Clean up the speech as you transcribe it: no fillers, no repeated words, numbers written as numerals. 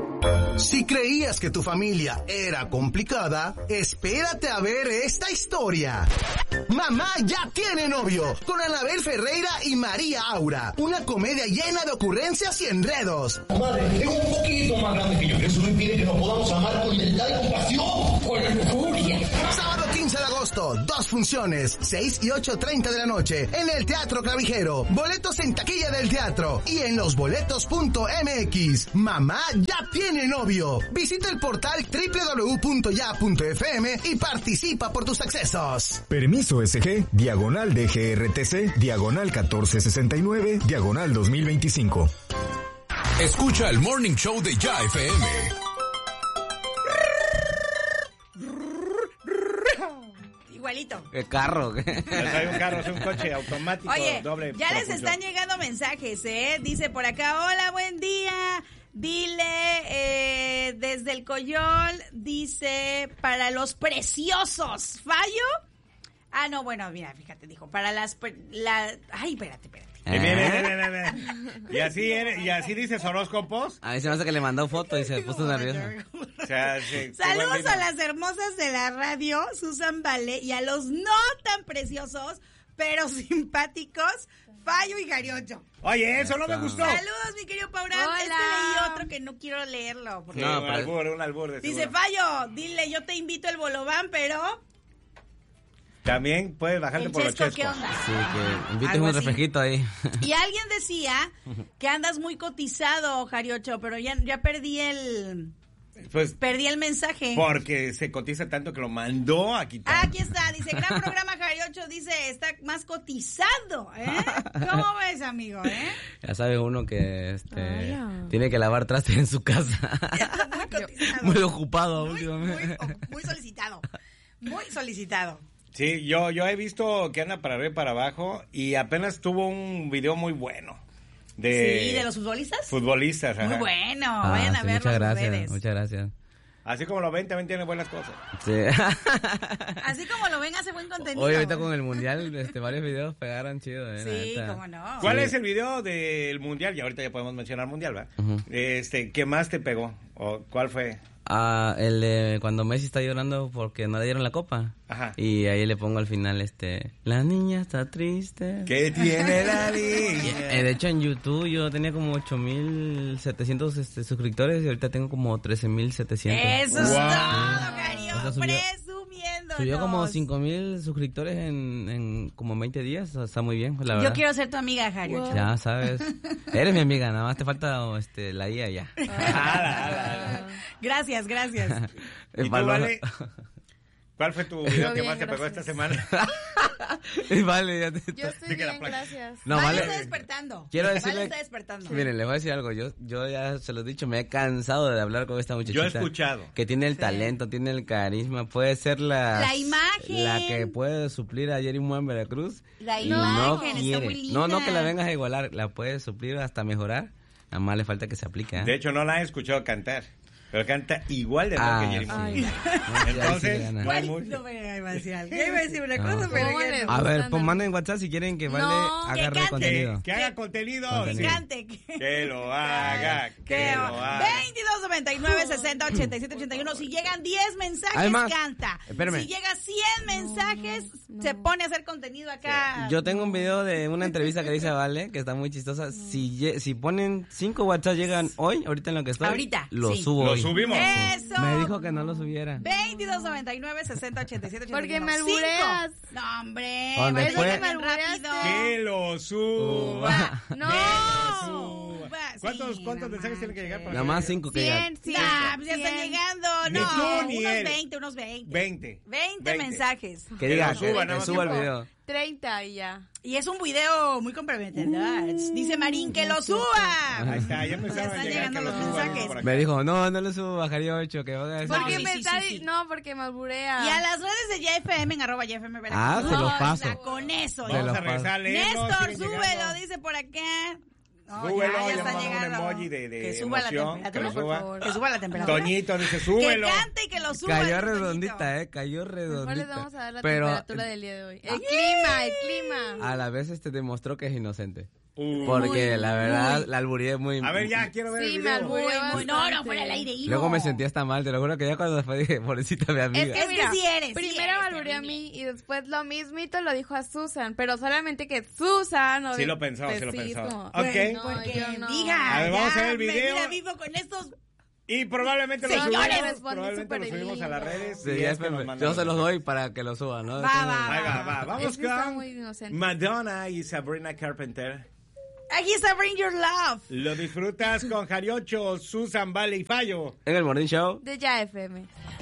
Si creías que tu familia era complicada, espérate a ver esta historia. Mamá ya tiene novio, con Anabel Ferreira y María Aura. Una comedia llena de ocurrencias y enredos. Madre, es un poquito más grande que yo. Eso no impide que nos podamos amar con libertad y compasión. Con furia. Sábado 15 de agosto, 2 funciones, 6 y 8:30 de la noche, en el Teatro Clavijero. Boletos en taquilla del teatro y en losboletos.mx. Mamá ya tiene novio. Visita el portal www.ya.fm y participa por tus accesos. Permiso SG, diagonal DGRTC, diagonal 1469, diagonal 2025. Escucha el Morning Show de Ya FM. Igualito. ¿Qué carro? Pues hay un carro, es un coche automático. Oye, doble ya les propulsión. están llegando mensajes, Dice por acá, hola, buen día. Dile, desde el Coyol, dice, para los preciosos, ¿fallo? Ah, no, bueno, mira, fíjate, dijo, para ay, espérate. ¿Y así dices horóscopos? A mí se me hace que le mandó foto y se puso nervioso. O sea, sí, Saludos a las hermosas de la radio, Susan Vale, y a los no tan preciosos, pero simpáticos, Fallo y Gariocho. Oye, eso no me gustó. Saludos, mi querido Paurán. Hola. Es que leí otro que no quiero leerlo. Porque... Sí, un albur de dice, seguro. Fallo, dile, yo te invito al bolobán, pero... También puedes bajarte por los Chesco, ¿qué chescos. onda? Sí, que invites Algo un así. refresquito ahí. Y alguien decía que andas muy cotizado, Jariocho, pero ya perdí el mensaje. Porque se cotiza tanto que lo mandó a quitar. Aquí está, dice, gran programa, Jariocho, dice, está más cotizado, ¿Cómo ves, amigo, Ya sabe uno que tiene que lavar trastes en su casa. Muy cotizado. Muy ocupado últimamente. Muy solicitado. Muy solicitado. Sí, yo he visto que anda para arriba y para abajo y apenas tuvo un video muy bueno. Sí, de los futbolistas. Futbolistas, ajá. Muy bueno, vayan a sí, verlo en sus redes. muchas gracias. Así como lo ven, también tiene buenas cosas. Sí. Así como lo ven, hace buen contenido. Oye, ahorita con el mundial, varios videos pegaron chido, Sí, cómo no. ¿Cuál es el video del mundial? Y ahorita ya podemos mencionar mundial, ¿va? Uh-huh. ¿Qué más te pegó? ¿O cuál fue? El de cuando Messi está llorando porque no le dieron la copa. Ajá. Y ahí le pongo al final, la niña está triste. ¿Qué tiene la niña? De hecho, en YouTube yo tenía como 8,700 suscriptores y ahorita tengo como 13,700. Eso es todo, Cario, O sea, presumiendo. Subió como 5,000 suscriptores en como 20 días, o sea, está muy bien, la verdad. Yo quiero ser tu amiga, Jario. Ya sabes, eres mi amiga, nada más te falta la IA ya. Gracias. ¿Y tú, Vale? ¿Cuál fue tu video que más te pegó esta semana? Vale, ya te... Yo estoy bien, gracias. No, Vale Vale está despertando. Quiero decirle... Vale está despertando. Miren, les voy a decir algo. Yo ya se lo he dicho, me he cansado de hablar con esta muchachita. Yo he escuchado. Que tiene el talento, tiene el carisma, puede ser la imagen. La que puede suplir a Jerry Moa en Veracruz. La y imagen, no está quiere. muy linda. No que la vengas a igualar, la puede suplir hasta mejorar. Nada más le falta que se aplique. De hecho, no la he escuchado cantar. Pero canta igual de mal que Jerry Moa. Entonces, no hay mucho. No me iba a decir algo. Yo iba a decir una cosa, pero ya no. A ver, pues manden WhatsApp si quieren que Vale agarre cante. contenido. Que haga contenido. Que cante. Que lo haga. Que lo haga. 2299-60-87-81. Si llegan 10 mensajes, Además, canta. espérame. Si llega 100 mensajes, se pone a hacer contenido acá. Yo tengo un video de una entrevista que dice Vale, que está muy chistosa. Si ponen 5 WhatsApp llegan hoy, ahorita en lo que estoy, Ahorita, lo sí. subo Lo hoy. subimos. Eso. Me dijo que no lo subiera. 2299-60-87-81. Porque me albureas. No, hombre. ¿Dónde vaya fue? bien Me albureaste. rápido. Que lo suba. No. Que lo suba. ¿Cuántos mensajes tienen que llegar para Nada más 5 que llegan. 100, Pues ya están llegando. Ni No, tú ni unos él. 20. 20 mensajes. Que diga, lo suba, que nada más suba el que- video. 30 y ya. Y es un video muy comprometedor. Dice Marín que lo suba. Ahí está, ya empezaron a Están llegar que llegando lo los suban mensajes. por acá. Me dijo, no lo subo, bajaría 8, que van a decir. Porque sí, me sí, está sí. No, porque me alburea. Y a las redes de YFM en @YFM Veracruz. Ah, se los Ya paso. con eso. Se Vamos los a regresar a leerlos, Néstor, siguen súbelo, llegando. dice por acá. No, Súbelo, ya ya está manda un llegando. emoji de que suba emoción, la que lo temperatura, por suba. favor. Que suba la temperatura. Toñito dice, Que súbelo. cante y que lo suba. Cayó dice redondita, Toñito. cayó redondita. Mejor les vamos a dar la Pero temperatura del día de hoy. El clima. a la vez demostró que es inocente. Porque la verdad, la albureé muy... A ver, ya, quiero ver el Sí, me video. albureó Muy, no, bastante. no, fuera el aire. Y Luego no. me sentí hasta mal, te lo juro que ya cuando después dije, pobrecita mi amiga. Es que Es que mira, sí eres, primero me albureó a terrible. mí y después lo mismito lo dijo a Susan, pero solamente que Susan... Sí lo pensó, sí lo sí, pensó. como, Ok. "Ay, Porque yo no". diga, A ver, vamos a ver el ya, video. Mira, vivo con estos... Y probablemente lo Señores, subimos, respondí probablemente lo súper subimos a las lindo. redes. Sí, y ya es que espérame, nos mandan yo se los mensajes. doy para que lo suban, ¿no? Ahí va. Vamos Es que está con muy inocente. Madonna y Sabrina Carpenter. Aquí está Bring Your Love. Lo disfrutas con Jariocho, Susan, Vale y Fallo. En el Morning Show. De Ya FM.